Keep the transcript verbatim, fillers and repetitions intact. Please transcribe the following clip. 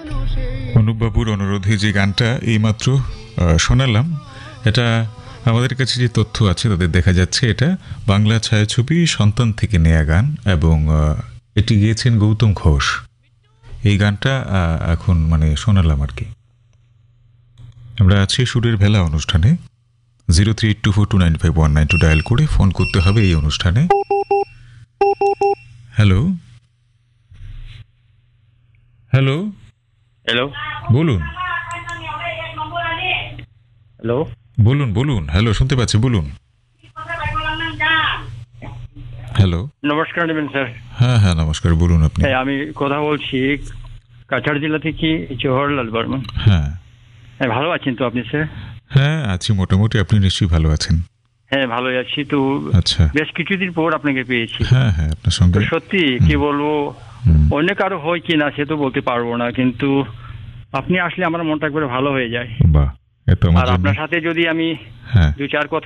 অনুপবাবুর অনুরোধে যে গানটা এইমাত্র আহ, শোনালাম, এটা আমাদের কাছে যে তথ্য আছে তাদের দেখা যাচ্ছে এটা বাংলা ছায়াছবি সন্তান থেকে নেয়া গান, এবং আহ, এটি গেয়েছেন গৌতম ঘোষ। এই গানটা আহ, এখন মানে শোনালাম আর কি। আমরা আছি সুরের ভেলা অনুষ্ঠানে। Zero three eight two four two nine five one nine two dial করে ফোন করতে হবে এই অনুষ্ঠানে। হ্যালো হ্যালো হ্যালো বলুন হ্যালো বলুন বলুন হ্যালো, শুনতে পাচ্ছি, বলুন। হ্যালো, নমস্কার নেবেন স্যার। হ্যাঁ হ্যাঁ নমস্কার, বলুন আপনি। হ্যাঁ, আমি কথা বলছি কাছাড় জেলা থেকে জওহরলাল বর্মন। হ্যাঁ হ্যাঁ, ভালো আছেন তো আপনি স্যার? হ্যাঁ আছি মোটামুটি, আপনি নিশ্চয়ই ভালো আছেন। হ্যাঁ, ভালোই আছি তো। আচ্ছা, বেশ কিছুদিন পর আপনাকে পেয়েছি। হ্যাঁ হ্যাঁ আপনার সঙ্গে তো সত্যি কি বলবো, হুম, অন্য কারো হয় কি না সে তো বলতে পারবো না, কিন্তু আপনি আসলে আমার মনটা একবারে ভালো হয়ে যায়। বাহ, এ তো আমার আর জন্য। আপনার সাথে যদি আমি হ্যাঁ দু চার কথা